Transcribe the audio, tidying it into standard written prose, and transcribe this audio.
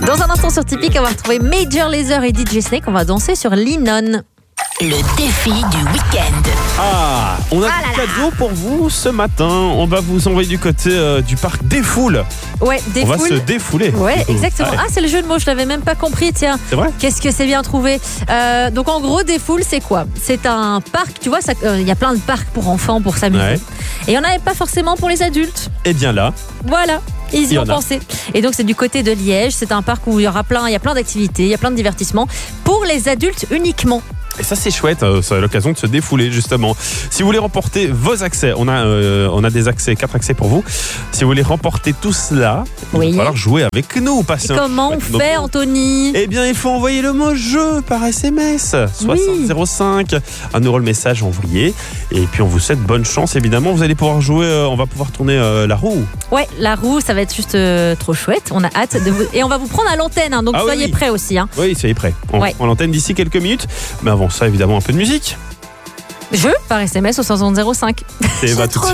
Dans un instant sur Tipeee, on va retrouver Major Lazer et DJ Snake. On va danser sur Linon. Le défi du week-end. Ah, on a du cadeau pour vous ce matin. On va vous envoyer du côté du parc des Foules. Ouais, On va se défouler. Ouais, exactement. Ouais. Ah, c'est le jeu de mots, je l'avais même pas compris, tiens. C'est vrai ? Qu'est-ce que c'est bien trouvé. Donc en gros, des foules, c'est quoi ? C'est un parc, tu vois, il y a plein de parcs pour enfants, pour s'amuser. Ouais. Et il n'y en avait pas forcément pour les adultes. Et bien là, Voilà, ils y y ont en a. pensé. Et donc c'est du côté de Liège, c'est un parc où il y a plein d'activités, il y a plein de divertissements pour les adultes uniquement. et ça c'est chouette, c'est l'occasion de se défouler justement. Si vous voulez remporter vos accès, on a des accès, 4 accès pour vous. Si vous voulez remporter tout cela, Oui. il va falloir jouer avec nous. Et Passer comment on fait, Anthony ? Eh bien, il faut envoyer le mot jeu par SMS. 6005. Un euro le message envoyé. Et puis, on vous souhaite bonne chance, évidemment. Vous allez pouvoir jouer, on va pouvoir tourner la roue. Ouais, la roue, ça va être juste trop chouette. On a hâte de vous... Et on va vous prendre à l'antenne, hein, donc Ah oui, soyez oui. prêts aussi. Hein. Oui, soyez prêts. On Ouais. prend l'antenne d'ici quelques minutes. Mais avant ça, évidemment, un peu de musique. Jeu par SMS au 6005. Et bah, tout de suite.